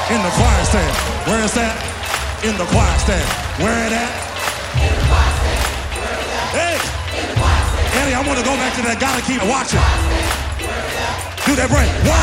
In the choir stand. Where is that? In the choir stand. Where it at? In the choir stand. Where is that? Hey! In the choir stand. Eddie, I want to go back to that. Gotta keep watching. Do that break. 1,